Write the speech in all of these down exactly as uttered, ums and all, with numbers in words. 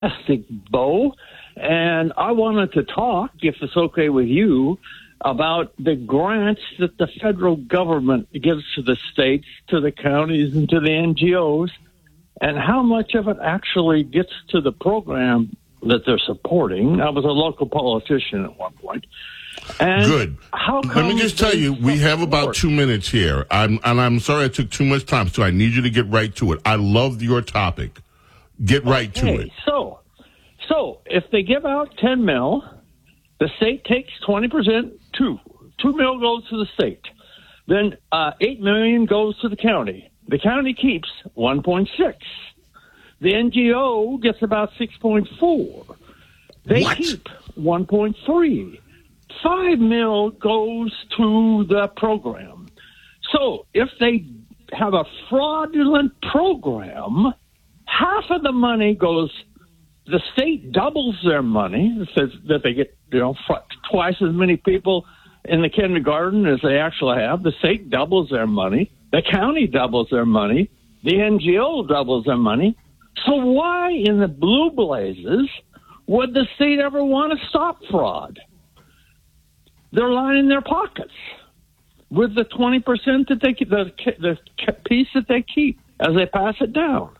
fantastic, Bo. And I wanted to talk, if it's okay with you, about the grants that the federal government gives to the states, to the counties, and to the N G Os, and how much of it actually gets to the program that they're supporting. I was a local politician at one point. And Good. How Let me just tell you, we have about two minutes here. I'm, and I'm sorry I took too much time, so I need you to get right to it. I love your topic. Get right okay, to it. So, so if they give out ten mil, the state takes twenty percent, two. Two mil goes to the state. Then uh, eight million goes to the county. The county keeps one point six. The N G O gets about six point four. They What? keep one point three. Five mil goes to the program. So if they have a fraudulent program, half of the money goes, the state doubles their money. It says that they get, you know, twice as many people in the kindergarten as they actually have. The state doubles their money. The county doubles their money. The N G O doubles their money. So why in the blue blazes would the state ever want to stop fraud? They're lining their pockets with the twenty percent that they the the piece that they keep as they pass it down.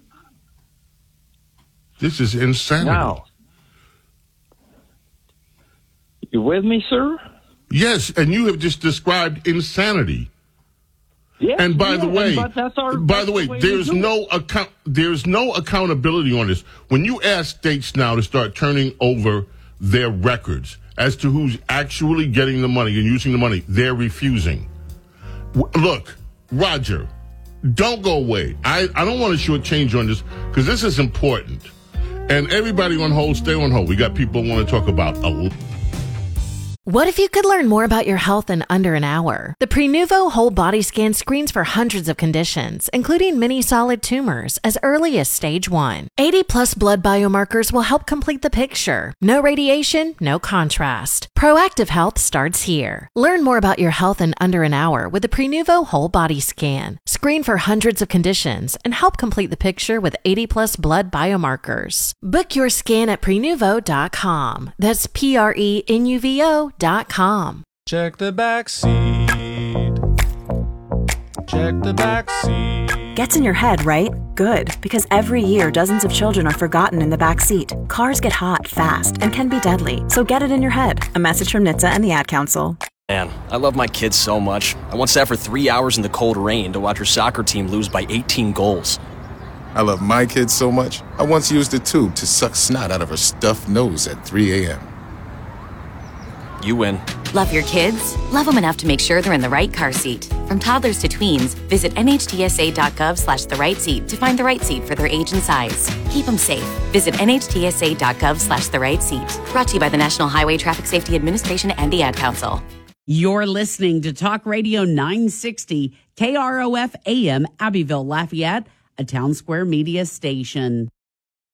This is insanity. Now, you with me, sir? Yes, and you have just described insanity. Yes, and by yeah, the way, but that's our, by that's the way, way there's no account. There's no accountability on this. When you ask states now to start turning over their records as to who's actually getting the money and using the money, they're refusing. W- look, Roger, don't go away. I, I don't want to shortchange you on this because this is important. And everybody on hold, stay on hold. We got people who want to talk about a. What if you could learn more about your health in under an hour? The Prenuvo Whole Body Scan screens for hundreds of conditions, including many solid tumors, as early as stage one. eighty plus blood biomarkers will help complete the picture. No radiation, no contrast. Proactive health starts here. Learn more about your health in under an hour with the Prenuvo Whole Body Scan. Screen for hundreds of conditions and help complete the picture with eighty plus blood biomarkers. Book your scan at prenuvo dot com. That's P R E N U V O dot com. Check the back seat. Check the back seat. Gets in your head, right? Good, because every year dozens of children are forgotten in the back seat. Cars get hot fast and can be deadly, so get it in your head. A message from N H T S A and the Ad Council. Man, I love my kids so much. I once sat for three hours in the cold rain to watch her soccer team lose by eighteen goals. I love my kids so much, I once used a tube to suck snot out of her stuffed nose at three a.m. You win. Love your kids? Love them enough to make sure they're in the right car seat. From toddlers to tweens, visit N H T S A dot gov slash the right seat to find the right seat for their age and size. Keep them safe. Visit N H T S A dot gov slash the right seat. Brought to you by the National Highway Traffic Safety Administration and the Ad Council. You're listening to Talk Radio nine sixty, K R O F A M, Abbeville, Lafayette, a Town Square Media station.